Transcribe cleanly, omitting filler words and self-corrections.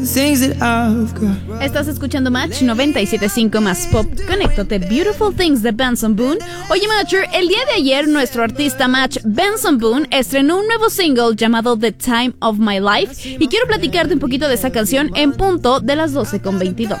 Estás escuchando Match 97.5 más Pop. Conéctate, Beautiful Things de Benson Boone. Oye, Matcher, el día de ayer nuestro artista Match, Benson Boone, estrenó un nuevo single llamado The Time of My Life y quiero platicarte un poquito de esa canción en punto de las 12:22.